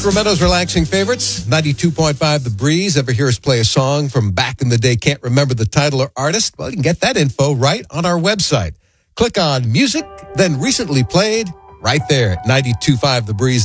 Sacramento's relaxing favorites, 92.5 The Breeze. Ever hear us play a song from back in the day, can't remember the title or artist? Well, you can get that info right on our website. Click on Music, then Recently Played, right there at 92.5 The Breeze.